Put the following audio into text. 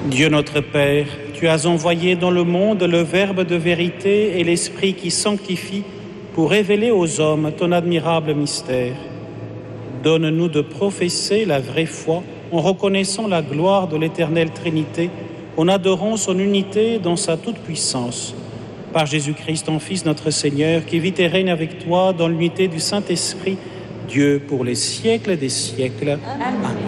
Dieu notre Père, tu as envoyé dans le monde le Verbe de vérité et l'Esprit qui sanctifie pour révéler aux hommes ton admirable mystère. Donne-nous de professer la vraie foi en reconnaissant la gloire de l'éternelle Trinité, en adorant son unité dans sa toute-puissance. Par Jésus-Christ, ton Fils, notre Seigneur, qui vit et règne avec toi dans l'unité du Saint-Esprit, Dieu pour les siècles des siècles. Amen.